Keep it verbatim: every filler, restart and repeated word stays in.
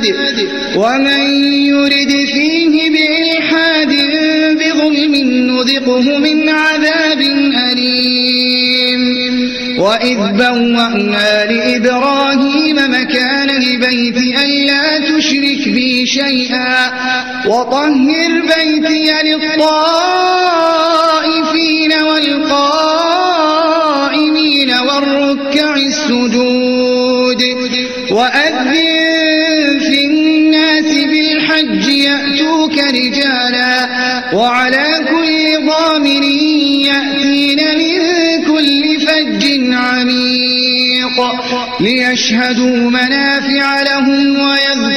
ومن يرد فيه بإلحاد بظلم نذقه من عذاب أليم وإذ بوأنا لإبراهيم مكان البيت ألا تشرك بي شيئا وطهر بيتي للطائفين والقائمين والركع السجود وأذن في الناس بالحج يأتوك رجالا وعلى كل ضامر يأتين من كل فج عميق ليشهدوا منافع لهم ويذكروا